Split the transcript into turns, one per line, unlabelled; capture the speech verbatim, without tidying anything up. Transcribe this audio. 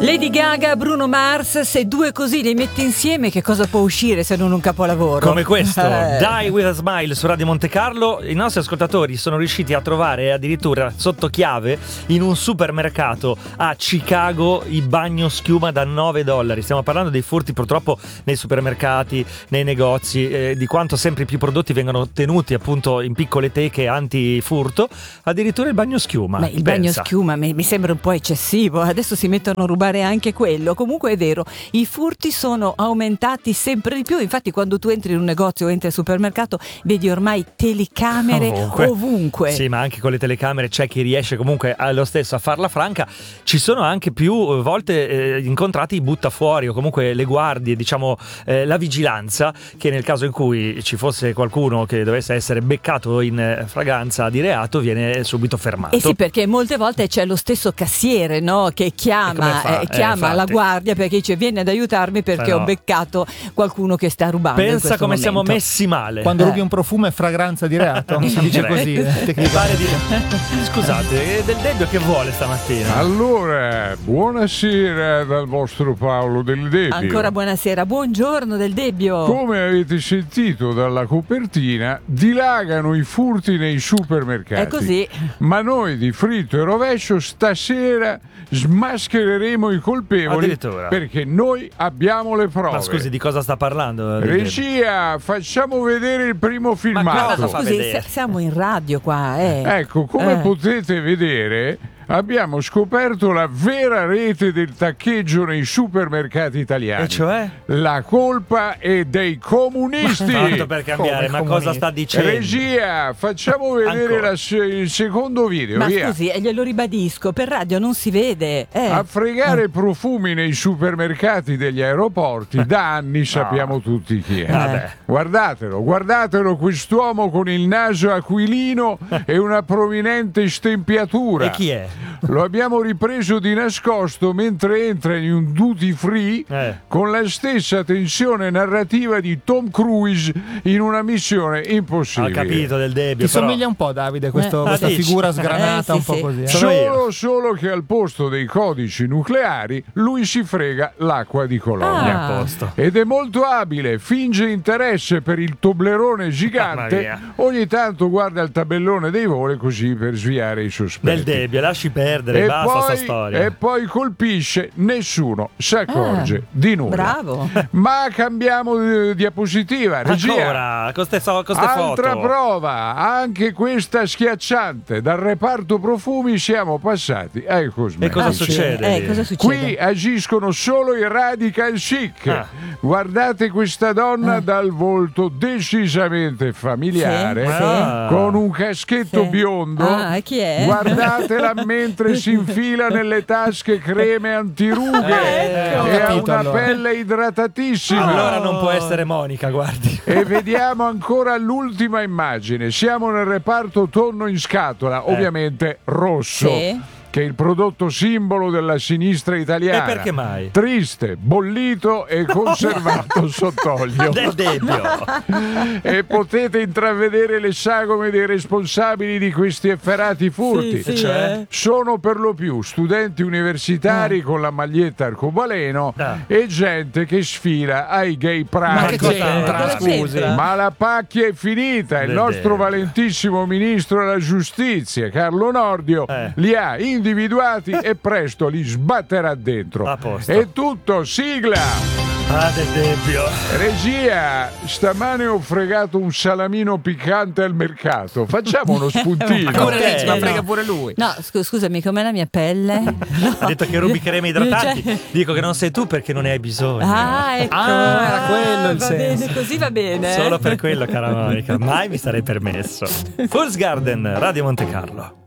Lady Gaga, Bruno Mars, se due così li metti insieme, che cosa può uscire se non un capolavoro?
Come questo,
eh.
Die With A Smile su Radio Monte Carlo. I nostri ascoltatori sono riusciti a trovare addirittura sotto chiave in un supermercato a Chicago i bagnoschiuma da nove dollari. Stiamo parlando dei furti purtroppo nei supermercati, nei negozi, eh, di quanto sempre più prodotti vengono tenuti appunto in piccole teche antifurto. Addirittura il bagnoschiuma.
Ma il
pensa.
bagnoschiuma mi, mi sembra un po' eccessivo. Adesso si mettono a rubare anche quello. Comunque è vero, i furti sono aumentati sempre di più. Infatti quando tu entri in un negozio o entri al supermercato vedi ormai telecamere ovunque, ovunque.
Sì, ma anche con le telecamere c'è chi riesce comunque lo stesso a farla franca. Ci sono anche più volte eh, incontrati i buttafuori o comunque le guardie, diciamo eh, la vigilanza, che nel caso in cui ci fosse qualcuno che dovesse essere beccato in fragranza di reato viene subito fermato.
Eh sì, perché molte volte c'è lo stesso cassiere, no, che chiama eh, chiama eh, la guardia perché dice vieni ad aiutarmi perché eh no. ho beccato qualcuno che sta rubando.
Pensa come
momento.
siamo messi male.
Quando
eh.
rubi un profumo è fragranza di reato, si dice così. Eh,
di... Scusate, Del Debbio che vuole stamattina?
Allora, buonasera dal vostro Paolo Del Debbio.
Ancora buonasera, buongiorno Del Debbio.
Come avete sentito dalla copertina, dilagano i furti nei supermercati.
È così.
Ma noi di Fritto e Rovescio stasera smaschereremo i colpevoli perché noi abbiamo le prove.
Ma scusi, di cosa sta parlando?
Regia, facciamo vedere il primo filmato.
Ma scusi, siamo in radio qua, eh.
Ecco, come
eh.
potete vedere, abbiamo scoperto la vera rete del taccheggio nei supermercati italiani.
E cioè?
La colpa è dei comunisti.
Tanto per cambiare, ma
comunisti?
Cosa sta dicendo?
Regia, facciamo vedere la, il secondo video.
Ma
via.
scusi, e glielo ribadisco, per radio non si vede. Eh.
A fregare profumi nei supermercati degli aeroporti da anni sappiamo tutti chi è.
Vabbè.
Guardatelo, guardatelo quest'uomo con il naso aquilino e una prominente stempiatura.
E chi è?
Lo abbiamo ripreso di nascosto mentre entra in un duty free
eh.
con la stessa tensione narrativa di Tom Cruise in una missione impossibile.
Ho capito, Del Debbio.
Ti
però...
somiglia un po', Davide, questo,
Eh.
questa
Ah, dici?
figura sgranata,
Eh, sì,
un po'
sì.
così. Eh?
Solo, solo che al posto dei codici nucleari lui si frega l'acqua di Colonia.
Ah. Posto.
Ed è molto abile, finge interesse per il Toblerone gigante, ogni tanto guarda il tabellone dei voli così per sviare i sospetti.
Del Debbio, lasci perdere,
E
basta sta
poi,
storia.
e poi colpisce, nessuno si accorge
Ah,
di nulla.
bravo.
Ma cambiamo di diapositiva, regia.
Ancora, con ste, so, con ste
Altra
foto.
prova, anche questa schiacciante. Dal reparto profumi siamo passati ai cosmetici.
E cosa
Ah,
succede?
Eh, cosa succede?
Qui agiscono solo i radical chic.
Ah.
Guardate questa donna
Ah.
dal volto decisamente familiare,
Sì, sì.
Ah.
con un caschetto
Sì.
biondo.
Ah, chi è?
Guardatela mentre si infila nelle tasche creme antirughe
Eh, ho
e ha
capito,
una
allora.
pelle idrattatissima.
Allora non può essere Monica, guardi.
E vediamo ancora l'ultima immagine. Siamo nel reparto tonno in scatola, ovviamente rosso.
Sì.
Che è il prodotto simbolo della sinistra italiana.
E perché mai?
Triste, bollito e conservato sott'olio.
Del Debbio.
E potete intravedere le sagome dei responsabili di questi efferati furti.
Sì, sì,
Cioè?
eh.
Sono per lo più studenti universitari con la maglietta arcobaleno
Ah.
e gente che sfila ai gay
Ma
pride.
che c'entra,
Cosa
scusi?
c'entra?
Ma la pacchia è finita. Il
Del
nostro
Debbio.
valentissimo ministro della giustizia, Carlo Nordio,
Eh.
li ha individuati e presto li sbatterà dentro.
A posto.
È tutto, sigla!
Ah, Del Debbio.
Regia, stamane ho fregato un salamino piccante al mercato. Facciamo uno spuntino.
Ma come
Eh, ma
no.
frega pure lui.
No, scu- scusami, com'è la mia pelle?
Ha detto che rubi creme idratanti.
Cioè-
Dico che non sei tu perché non ne hai bisogno.
Ah, ecco.
Ah, era quello il
va
senso.
bene, così va bene.
Solo per quello, cara Monica. Mai mi sarei permesso. Fool's Garden, Radio Monte Carlo.